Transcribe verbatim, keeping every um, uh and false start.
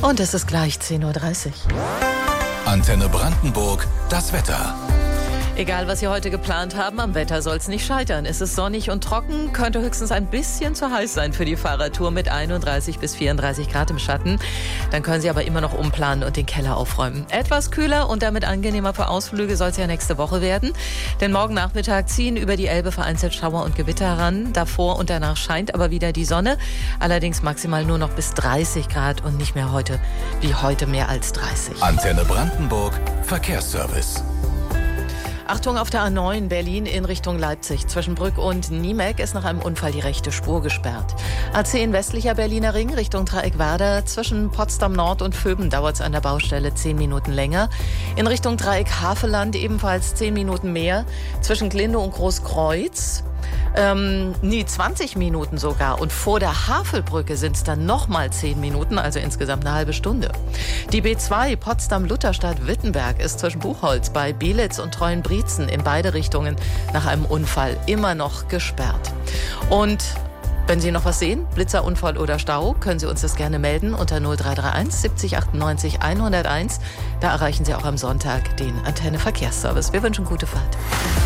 Und es ist gleich zehn Uhr dreißig. Antenne Brandenburg, das Wetter. Egal, was Sie heute geplant haben, am Wetter soll es nicht scheitern. Es ist sonnig und trocken, könnte höchstens ein bisschen zu heiß sein für die Fahrradtour mit einunddreißig bis vierunddreißig Grad im Schatten. Dann können Sie aber immer noch umplanen und den Keller aufräumen. Etwas kühler und damit angenehmer für Ausflüge soll es ja nächste Woche werden. Denn morgen Nachmittag ziehen über die Elbe vereinzelt Schauer und Gewitter heran. Davor und danach scheint aber wieder die Sonne. Allerdings maximal nur noch bis dreißig Grad und nicht mehr heute wie heute mehr als dreißig. Antenne Brandenburg, Verkehrsservice. Achtung, auf der A neun Berlin in Richtung Leipzig. Zwischen Brück und Niemek ist nach einem Unfall die rechte Spur gesperrt. A zehn westlicher Berliner Ring Richtung Dreieck-Werder. Zwischen Potsdam Nord und Vöben dauert es an der Baustelle zehn Minuten länger. In Richtung Dreieck Havelland ebenfalls zehn Minuten mehr. Zwischen Glinde und Großkreuz Ähm, nie zwanzig Minuten sogar. Und vor der Havelbrücke sind es dann nochmal zehn Minuten, also insgesamt eine halbe Stunde. Die B zwei Potsdam-Lutherstadt-Wittenberg ist zwischen Buchholz bei Belitz und Treuenbrietzen in beide Richtungen nach einem Unfall immer noch gesperrt. Und wenn Sie noch was sehen, Blitzerunfall oder Stau, können Sie uns das gerne melden unter null drei drei eins siebzig achtundneunzig hunderteins. Da erreichen Sie auch am Sonntag den Antenne Verkehrsservice. Wir wünschen gute Fahrt.